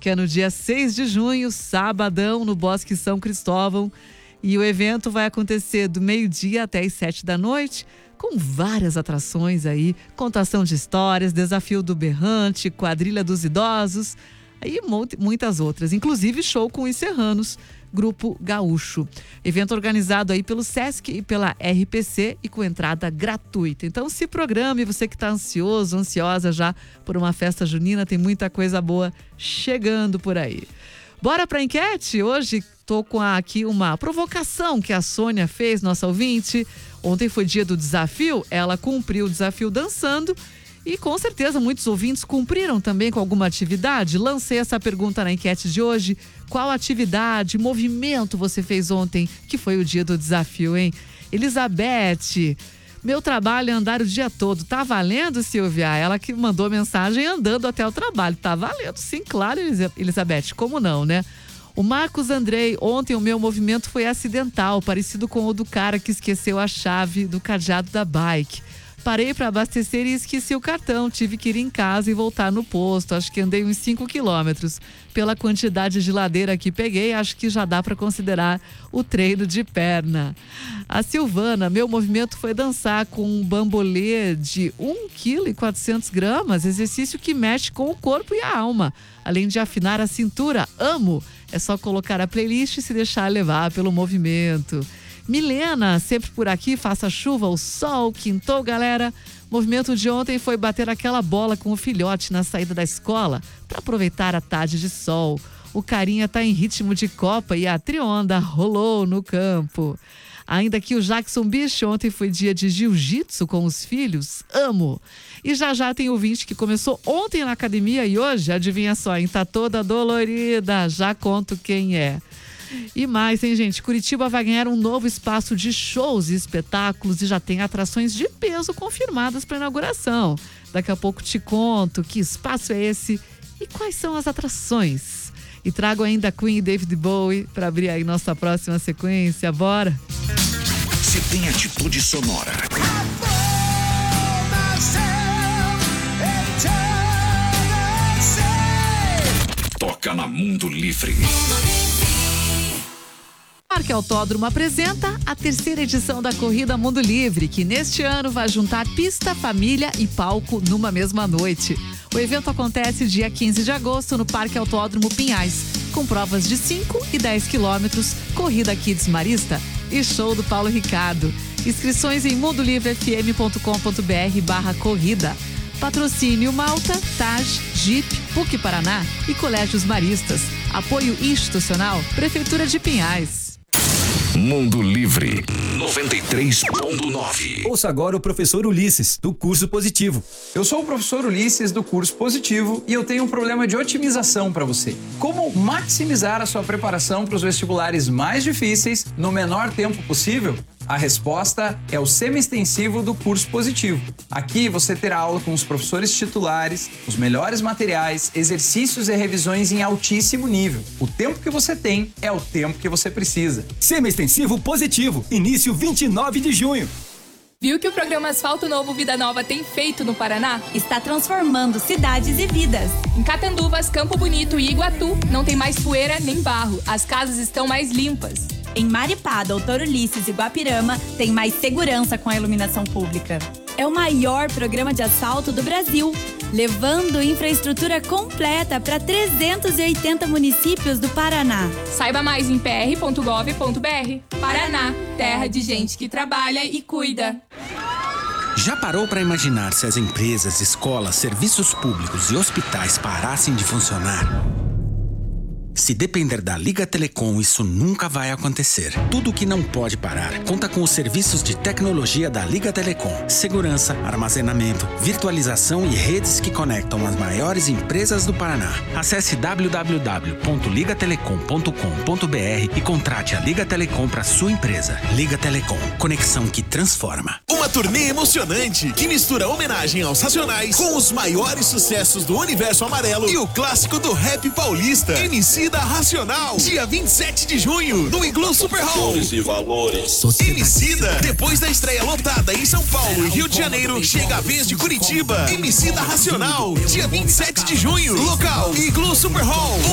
que é no dia 6 de junho, sabadão, no Bosque São Cristóvão. E o evento vai acontecer do meio-dia até as 7 da noite, com várias atrações aí, contação de histórias, desafio do berrante, quadrilha dos idosos, e muitas outras, inclusive show com os serranos, Grupo Gaúcho. Evento organizado aí pelo Sesc e pela RPC e com entrada gratuita. Então se programe, você que está ansioso, ansiosa já por uma festa junina, tem muita coisa boa chegando por aí. Bora para a enquete? Hoje estou com aqui uma provocação que a Sônia fez, nossa ouvinte. Ontem foi dia do desafio, ela cumpriu o desafio dançando. E com certeza muitos ouvintes cumpriram também com alguma atividade. Lancei essa pergunta na enquete de hoje. Qual atividade, movimento você fez ontem, que foi o dia do desafio, hein? Elizabeth, meu trabalho é andar o dia todo. Tá valendo, Silvia? Ela que mandou mensagem andando até o trabalho. Tá valendo, sim, claro, Elizabeth. Como não, né? O Marcos Andrei, ontem o meu movimento foi acidental, parecido com o do cara que esqueceu a chave do cadeado da bike. Parei para abastecer e esqueci o cartão. Tive que ir em casa e voltar no posto. Acho que andei uns 5 quilômetros. Pela quantidade de ladeira que peguei, acho que já dá para considerar o treino de perna. A Silvana, meu movimento foi dançar com um bambolê de 1,4 kg. Exercício que mexe com o corpo e a alma. Além de afinar a cintura, amo. É só colocar a playlist e se deixar levar pelo movimento. Milena, sempre por aqui, faça chuva ou sol, quintou, galera. O movimento de ontem foi bater aquela bola com o filhote na saída da escola para aproveitar a tarde de sol. O carinha tá em ritmo de Copa e a trionda rolou no campo. Ainda que o Jackson Bicho, ontem foi dia de jiu-jitsu com os filhos, amo. E já tem ouvinte que começou ontem na academia e hoje, adivinha só, hein, tá toda dolorida, já conto quem é. E mais, hein, gente? Curitiba vai ganhar um novo espaço de shows e espetáculos e já tem atrações de peso confirmadas para inauguração. Daqui a pouco te conto que espaço é esse e quais são as atrações. E trago ainda Queen e David Bowie para abrir aí nossa próxima sequência. Bora? Se tem atitude sonora. Toca na Mundo Livre. Parque Autódromo apresenta a 3ª edição da Corrida Mundo Livre, que neste ano vai juntar pista, família e palco numa mesma noite. O evento acontece dia 15 de agosto no Parque Autódromo Pinhais, com provas de 5 e 10 quilômetros, corrida Kids Marista e show do Paulo Ricardo. Inscrições em mundolivre.fm.com.br/corrida. Patrocínio Malta, TAG, Jeep, PUC Paraná e Colégios Maristas. Apoio institucional, Prefeitura de Pinhais. Mundo Livre 93.9. Ouça agora o professor Ulisses, do Curso Positivo. Eu sou o professor Ulisses, do Curso Positivo, e eu tenho um problema de otimização para você. Como maximizar a sua preparação para os vestibulares mais difíceis no menor tempo possível? A resposta é o semi-extensivo do Curso Positivo. Aqui você terá aula com os professores titulares, os melhores materiais, exercícios e revisões em altíssimo nível. O tempo que você tem é o tempo que você precisa. Semi-extensivo Positivo, início 29 de junho. Viu que o programa Asfalto Novo Vida Nova tem feito no Paraná? Está transformando cidades e vidas. Em Catanduvas, Campo Bonito e Iguatu, não tem mais poeira nem barro. As casas estão mais limpas. Em Maripá, Doutor Ulisses e Guapirama, tem mais segurança com a iluminação pública. É o maior programa de asfalto do Brasil, levando infraestrutura completa para 380 municípios do Paraná. Saiba mais em pr.gov.br. Paraná, terra de gente que trabalha e cuida. Já parou para imaginar se as empresas, escolas, serviços públicos e hospitais parassem de funcionar? Se depender da Liga Telecom, isso nunca vai acontecer. Tudo que não pode parar conta com os serviços de tecnologia da Liga Telecom. Segurança, armazenamento, virtualização e redes que conectam as maiores empresas do Paraná. Acesse www.ligatelecom.com.br e contrate a Liga Telecom para sua empresa. Liga Telecom, conexão que transforma. Uma turnê emocionante que mistura homenagem aos Racionais com os maiores sucessos do Universo Amarelo e o clássico do rap paulista. Emicida Racional, dia 27 de junho, no Iglu Super Hall. E valores. Emicida, depois da estreia lotada em São Paulo e Rio de Janeiro, chega a vez de Curitiba. Emicida Racional, dia 27 de junho, local Iglu Super Hall.